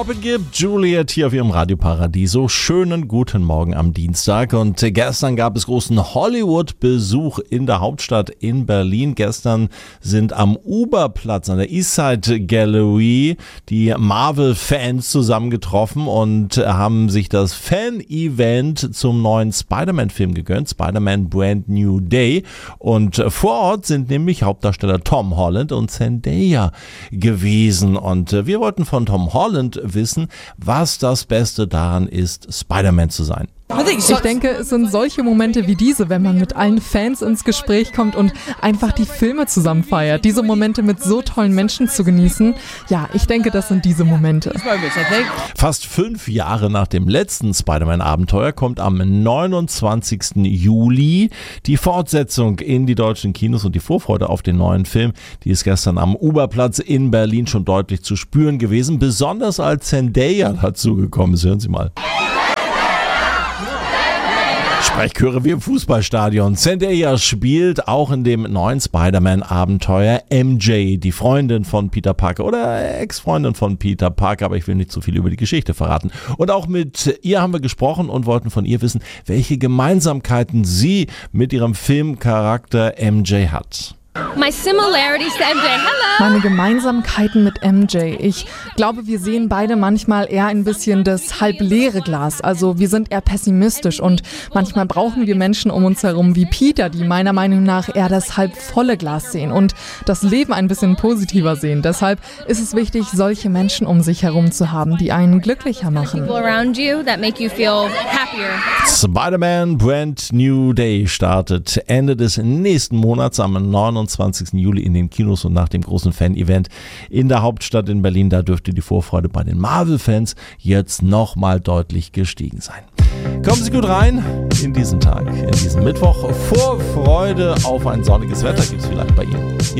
Cupid gibt Juliet hier auf ihrem Radio Paradiso. Schönen guten Morgen am Dienstag. Und gestern gab es großen Hollywood-Besuch in der Hauptstadt in Berlin. Gestern sind am Uberplatz an der Eastside Gallery die Marvel-Fans zusammengetroffen und haben sich das Fan-Event zum neuen Spider-Man-Film gegönnt. Spider-Man Brand New Day. Und vor Ort sind nämlich Hauptdarsteller Tom Holland und Zendaya gewesen. Und wir wollten von Tom Holland wissen, was das Beste daran ist, Spider-Man zu sein. Ich denke, es sind solche Momente wie diese, wenn man mit allen Fans ins Gespräch kommt und einfach die Filme zusammen feiert. Diese Momente mit so tollen Menschen zu genießen, ja, ich denke, das sind diese Momente. Fast 5 Jahre nach dem letzten Spider-Man-Abenteuer kommt am 29. Juli die Fortsetzung in die deutschen Kinos und die Vorfreude auf den neuen Film, die ist gestern am Uberplatz in Berlin schon deutlich zu spüren gewesen, besonders als Zendaya dazugekommen ist. Hören Sie mal. Sprechchöre wie im Fußballstadion. Zendaya spielt auch in dem neuen Spider-Man-Abenteuer MJ, die Freundin von Peter Parker oder Ex-Freundin von Peter Parker, aber ich will nicht zu viel über die Geschichte verraten. Und auch mit ihr haben wir gesprochen und wollten von ihr wissen, welche Gemeinsamkeiten sie mit ihrem Filmcharakter MJ hat. My similarities to MJ. Hello. Meine Gemeinsamkeiten mit MJ. Ich glaube, wir sehen beide manchmal eher ein bisschen das halb leere Glas. Also wir sind eher pessimistisch und manchmal brauchen wir Menschen um uns herum wie Peter, die meiner Meinung nach eher das halb volle Glas sehen und das Leben ein bisschen positiver sehen. Deshalb ist es wichtig, solche Menschen um sich herum zu haben, die einen glücklicher machen. People around you that make you feel happier. Spider-Man Brand New Day startet Ende des nächsten Monats am 29. Juli in den Kinos und nach dem großen Fan-Event in der Hauptstadt in Berlin, da dürfte die Vorfreude bei den Marvel-Fans jetzt nochmal deutlich gestiegen sein. Kommen Sie gut rein in diesen Tag, in diesen Mittwoch. Vorfreude auf ein sonniges Wetter gibt es vielleicht bei Ihnen.